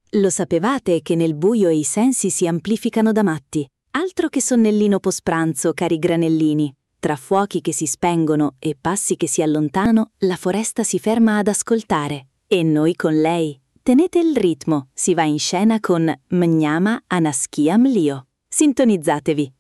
Lo sapevate che nel buio i sensi si amplificano da matti? Altro che sonnellino post-pranzo, cari granellini. Tra fuochi che si spengono e passi che si allontanano, la foresta si ferma ad ascoltare. E noi con lei. Tenete il ritmo, si va in scena con Mnyama Anaskia Mlio. Sintonizzatevi.